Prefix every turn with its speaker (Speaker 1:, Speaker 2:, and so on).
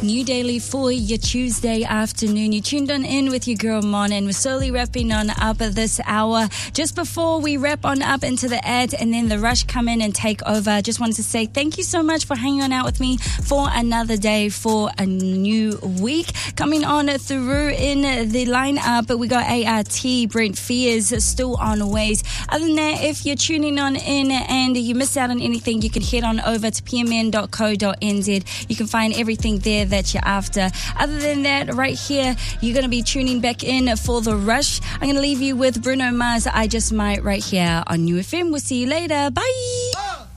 Speaker 1: New Daily for your Tuesday afternoon. You tuned on in with your girl Mon, and we're slowly wrapping on up this hour. Just before we wrap on up into the ad and then the rush come in and take over, just wanted to say thank you so much for hanging on out with me for another day, for a new week. Coming on through in the lineup, we got ART, Brent Fears, still on ways. Other than that, if you're tuning on in and you missed out on anything, you can head on over to pmn.co.nz. You can find everything there that you're after. Other than that, right here, you're going to be tuning back in for The Rush. I'm going to leave you with Bruno Mars, I Just Might, right here on New FM. We'll see you later. Bye.